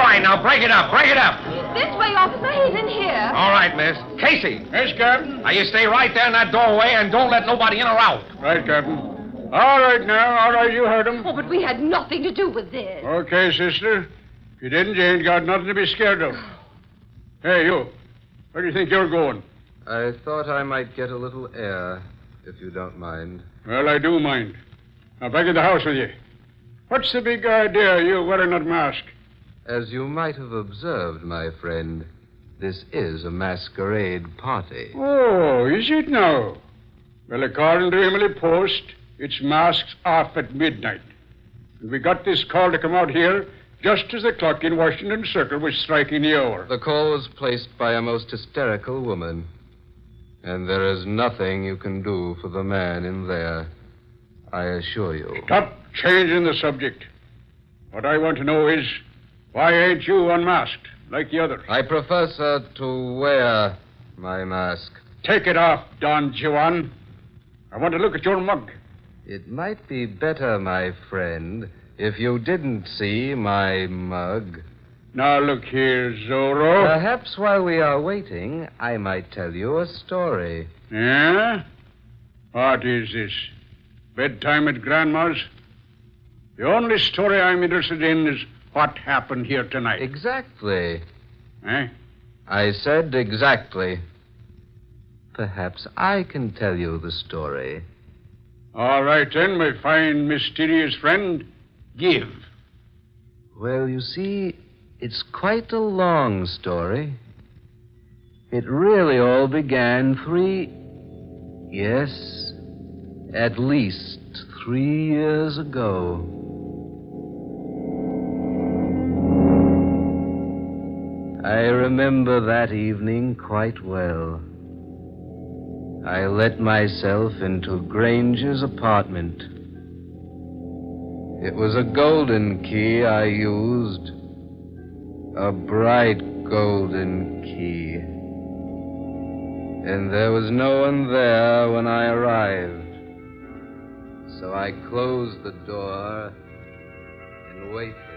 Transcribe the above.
right, now break it up. This way, officer. He's in here. All right, miss. Casey. Yes, Captain. Now, you stay right there in that doorway and don't let nobody in or out. Right, Captain. All right, now. All right, you heard him. Oh, but we had nothing to do with this. Okay, sister. If you didn't, you ain't got nothing to be scared of. Hey, you. Where do you think you're going? I thought I might get a little air, if you don't mind. Well, I do mind. Now, back in the house with you. What's the big idea you wearing that mask? As you might have observed, my friend, this is a masquerade party. Oh, is it now? Well, according to Emily Post, it's masks off at midnight. And we got this call to come out here just as the clock in Washington Circle was striking the hour. The call was placed by a most hysterical woman. And there is nothing you can do for the man in there, I assure you. Stop changing the subject. What I want to know is, why ain't you unmasked like the others? I prefer, sir, to wear my mask. Take it off, Don Juan. I want to look at your mug. It might be better, my friend, if you didn't see my mug. Now, look here, Zorro. Perhaps while we are waiting, I might tell you a story. Yeah? What is this? Bedtime at Grandma's? The only story I'm interested in is what happened here tonight. Exactly. Eh? I said exactly. Perhaps I can tell you the story. All right, then, my fine, mysterious friend. Give. Well, you see, it's quite a long story. It really all began at least 3 years ago. I remember that evening quite well. I let myself into Granger's apartment. It was a golden key I used. A bright golden key. And there was no one there when I arrived. So I closed the door and waited.